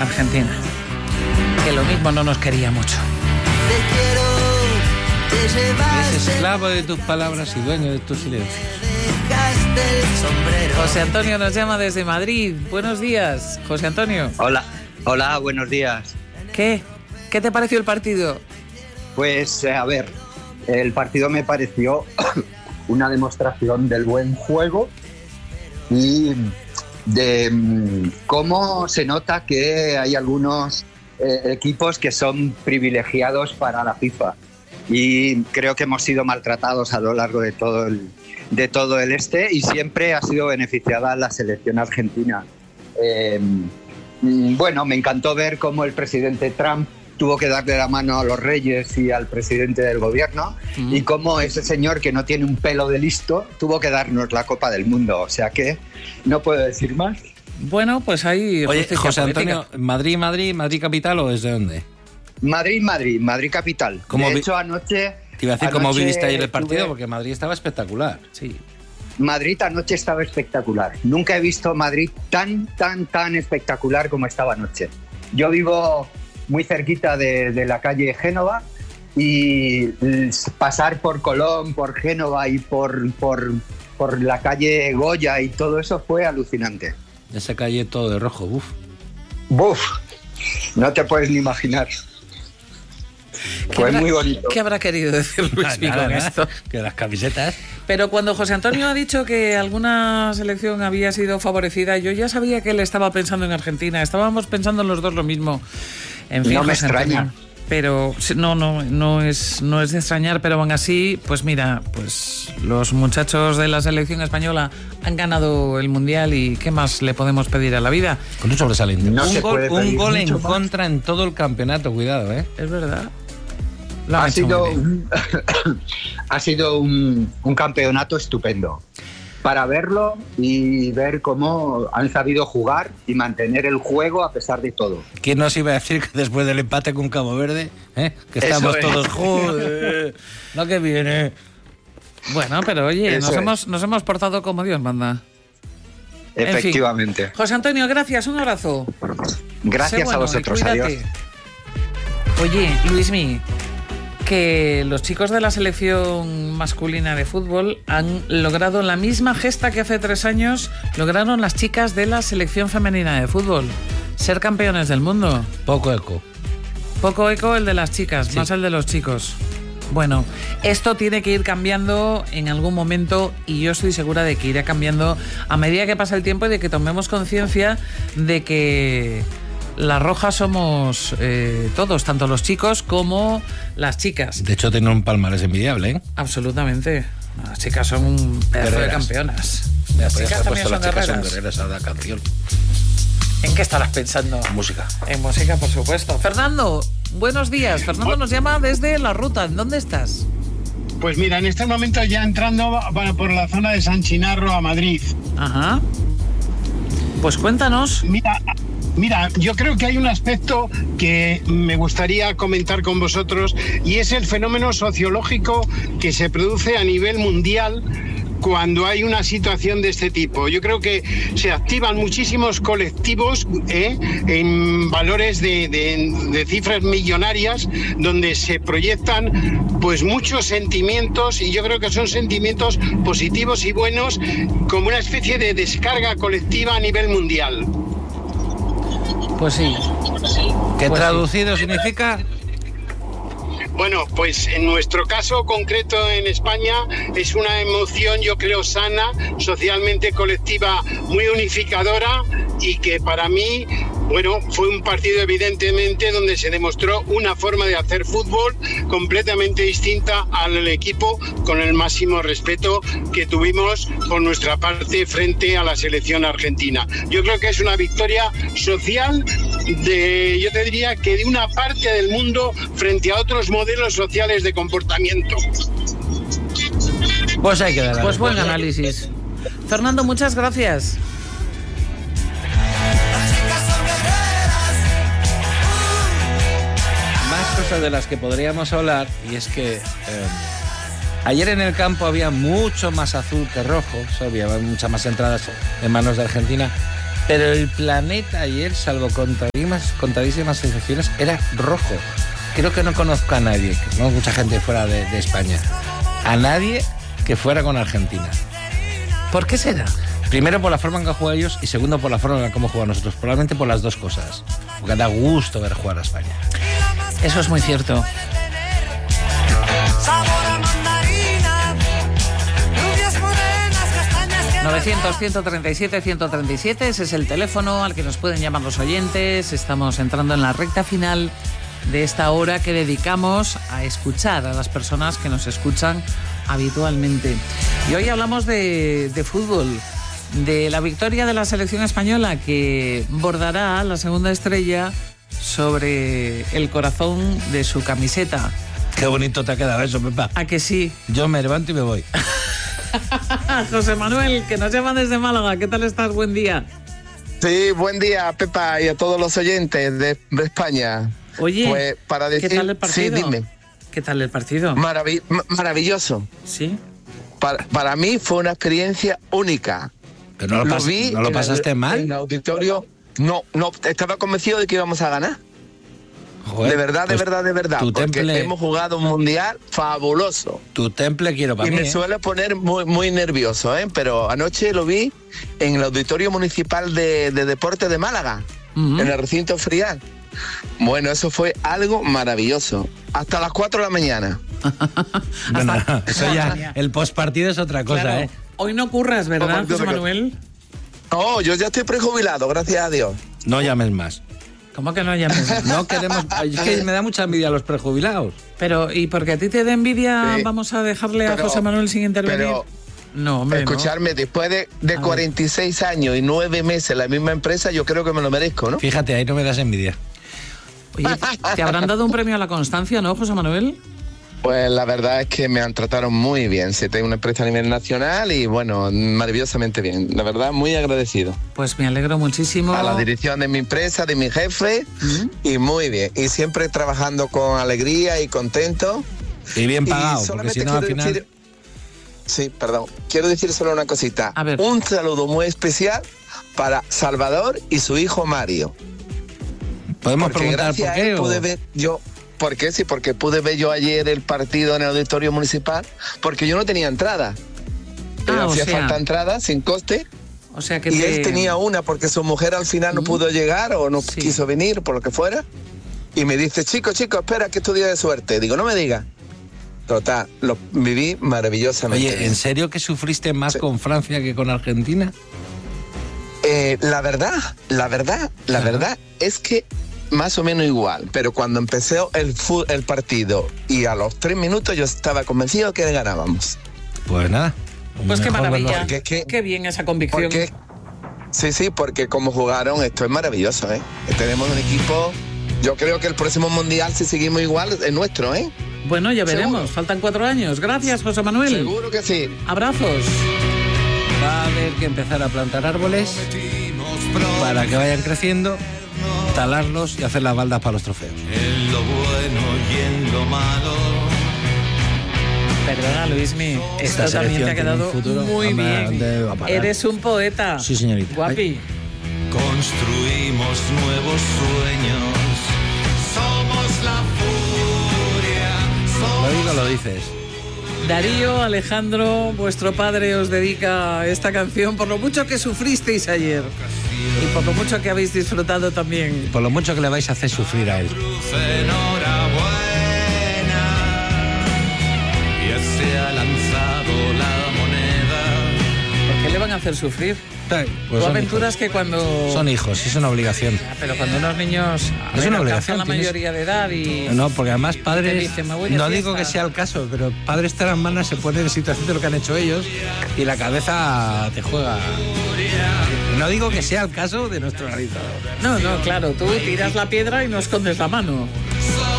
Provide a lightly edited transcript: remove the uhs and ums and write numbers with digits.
Argentina, que lo mismo no nos quería mucho. Eres esclavo de tus palabras y dueño de tus silencios. José Antonio nos llama desde Madrid. Buenos días, José Antonio. Hola, buenos días. ¿Qué te pareció el partido? Pues, a ver, el partido me pareció una demostración del buen juego y de cómo se nota que hay algunos equipos que son privilegiados para la FIFA. Y creo que hemos sido maltratados a lo largo de todo el y siempre ha sido beneficiada la selección argentina. Bueno, me encantó ver cómo el presidente Trump tuvo que darle la mano a los reyes y al presidente del gobierno y cómo ese señor que no tiene un pelo de listo tuvo que darnos la Copa del Mundo. O sea que no puedo decir más. Bueno, pues ahí... Oye, José Antonio, ¿Madrid capital o desde dónde? Madrid capital. De hecho, anoche... Te iba a decir cómo viviste ayer el partido, porque Madrid estaba espectacular. Sí. Madrid anoche estaba espectacular. Nunca he visto Madrid tan espectacular como estaba anoche. Yo vivo muy cerquita de la calle Génova y pasar por Colón, por Génova y por la calle Goya y todo eso fue alucinante. Esa calle todo de rojo, ¡Buf! No te puedes ni imaginar. Fue muy bonito. ¿Qué habrá querido decir Luis Mí con esto? Que las camisetas... Pero cuando José Antonio ha dicho que alguna selección había sido favorecida, yo ya sabía que él estaba pensando en Argentina. Estábamos pensando los dos lo mismo. En fin, no me José extraña. Antonio, pero no es de extrañar, pero aún así, pues mira, pues los muchachos de la selección española han ganado el Mundial y ¿qué más le podemos pedir a la vida? Con un sobresaliente. No un gol en más. contra en todo el campeonato, cuidado, ¿eh? Es verdad. Ha sido un campeonato estupendo para verlo y ver cómo han sabido jugar y mantener el juego a pesar de todo. ¿Quién nos iba a decir que después del empate con Cabo Verde, que estamos todos joder, lo que viene? Bueno, pero oye, nos hemos portado como Dios manda. Efectivamente. En fin. José Antonio, gracias, un abrazo. Gracias a vosotros, adiós. Oye, Luismi, que los chicos de la selección masculina de fútbol han logrado la misma gesta que hace 3 años lograron las chicas de la selección femenina de fútbol. Ser campeones del mundo. Poco eco el de las chicas, sí. Más el de los chicos. Bueno, esto tiene que ir cambiando en algún momento y yo estoy segura de que irá cambiando a medida que pasa el tiempo y de que tomemos conciencia de que las rojas somos todos, tanto los chicos como las chicas. De hecho, tienen un palmarés envidiable, ¿eh? Absolutamente. Las chicas son un pedazo de campeonas. Las chicas también son guerreras a la canción. ¿En qué estarás pensando? Música. En música, por supuesto. Fernando, buenos días. Fernando nos llama desde La Ruta. ¿En dónde estás? Pues mira, en este momento ya entrando por la zona de San Chinarro a Madrid. Ajá. Pues cuéntanos. Mira, yo creo que hay un aspecto que me gustaría comentar con vosotros y es el fenómeno sociológico que se produce a nivel mundial cuando hay una situación de este tipo. Yo creo que se activan muchísimos colectivos en valores de cifras millonarias donde se proyectan pues muchos sentimientos y yo creo que son sentimientos positivos y buenos como una especie de descarga colectiva a nivel mundial. Pues sí. ¿Qué traducido significa? Bueno, pues en nuestro caso concreto en España es una emoción, yo creo, sana, socialmente colectiva, muy unificadora y que para mí, bueno, fue un partido evidentemente donde se demostró una forma de hacer fútbol completamente distinta al equipo con el máximo respeto que tuvimos por nuestra parte frente a la selección argentina. Yo creo que es una victoria social yo te diría que de una parte del mundo frente a otros modelos sociales de comportamiento. Pues hay que dar. Pues buen análisis. Fernando, muchas gracias. Más cosas de las que podríamos hablar, y es que ayer en el campo había mucho más azul que rojo, había muchas más entradas en manos de Argentina, Pero el planeta ayer, salvo contadísimas excepciones, era rojo. Creo que no conozco a nadie, no mucha gente fuera de España, a nadie que fuera con Argentina. ¿Por qué será? Primero por la forma en que juegan ellos y segundo por la forma en cómo jugamos nosotros. Probablemente por las dos cosas. Porque da gusto ver jugar a España. Eso es muy cierto. 900-137-137, ese es el teléfono al que nos pueden llamar los oyentes. Estamos entrando en la recta final de esta hora que dedicamos a escuchar a las personas que nos escuchan habitualmente. Y hoy hablamos de fútbol, de la victoria de la selección española que bordará la segunda estrella sobre el corazón de su camiseta. Qué bonito te ha quedado eso, Pepa. ¿A que sí? Yo me levanto y me voy. José Manuel, que nos llama desde Málaga. ¿Qué tal estás? Buen día. Sí, buen día, Pepa, y a todos los oyentes de España. Oye, pues para decir, ¿qué tal el partido? Sí, dime. ¿Qué tal el partido? Maravilloso. ¿Sí? Para mí fue una experiencia única. ¿Pero no lo pasaste mal? En el auditorio, no, estaba convencido de que íbamos a ganar. Joder, de verdad, porque hemos jugado un mundial fabuloso. Tu temple quiero para mí. Y me suele poner muy nervioso, pero anoche lo vi en el Auditorio Municipal de Deportes de Málaga, en el recinto Frial. Bueno, eso fue algo maravilloso. Hasta las 4 de la mañana. Bueno, eso ya, el postpartido es otra cosa, claro. Hoy no curras, ¿verdad, José Manuel? No, yo ya estoy prejubilado, gracias a Dios. No llames más. ¿Cómo que no llames? No queremos... Es que me da mucha envidia a los prejubilados. Pero, ¿y porque a ti te da envidia vamos a dejarle a José Manuel sin intervenir? No, hombre, escucharme, después de 46 años y 9 meses en la misma empresa, yo creo que me lo merezco, ¿no? Fíjate, ahí no me das envidia. Oye, ¿te habrán dado un premio a la constancia, no, José Manuel? Pues la verdad es que me han tratado muy bien. Se tiene una empresa a nivel nacional y bueno, maravillosamente bien. La verdad, muy agradecido. Pues me alegro muchísimo. A la dirección de mi empresa, de mi jefe, y muy bien. Y siempre trabajando con alegría y contento. Y bien pagado, porque si no al final... Sí, perdón. Quiero decir solo una cosita. A ver. Un saludo muy especial para Salvador y su hijo Mario. ¿Podemos preguntar por qué? Pude ver yo... ¿Por qué? Sí, porque pude ver yo ayer el partido en el Auditorio Municipal, porque yo no tenía entrada. Hacía falta entrada sin coste. O sea que él tenía una porque su mujer al final no pudo llegar o no quiso venir, por lo que fuera. Y me dice, chico, espera que es tu día de suerte. Digo, no me digas. Total, lo viví maravillosamente. Oye, ¿en serio que sufriste más con Francia que con Argentina? La verdad es que más o menos igual, pero cuando empezó el partido y a los 3 minutos yo estaba convencido que ganábamos. Pues nada. Pues qué maravilla, qué bien esa convicción. Porque como jugaron, esto es maravilloso, Tenemos un equipo, yo creo que el próximo mundial, si seguimos igual, es nuestro, Bueno, ya veremos, ¿seguro? Faltan 4 años. Gracias, José Manuel. Seguro que sí. Abrazos. Va a haber que empezar a plantar árboles para que vayan creciendo, talarlos y hacer las baldas para los trofeos. En lo bueno y en lo malo. Perdona, Luismi, esto también te ha quedado muy bien. Eres un poeta. Sí, señorita. Guapi. Construimos nuevos sueños. Somos la furia. Lo digo, lo dices. Darío, Alejandro, vuestro padre os dedica esta canción por lo mucho que sufristeis ayer y por lo mucho que habéis disfrutado también. Por lo mucho que le vais a hacer sufrir a él. Enhorabuena, ya se ha lanzado la moneda. ¿Por qué le van a hacer sufrir? Pues Tú aventuras que cuando... Son hijos, es una obligación. Pero cuando unos niños es una obligación, la mayoría de edad y... No, porque además padres... Dicen, no digo que sea el caso, pero padres trammanas se ponen en situación de lo que han hecho ellos y la cabeza te juega. No digo que sea el caso de nuestro realizador. No, claro, tú tiras la piedra y no escondes la mano.